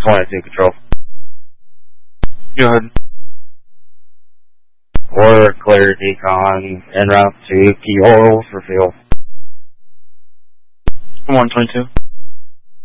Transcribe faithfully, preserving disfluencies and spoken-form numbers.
twenty-two control. Go ahead. Order clear decon en route to Key Oil for fuel. one twenty-two.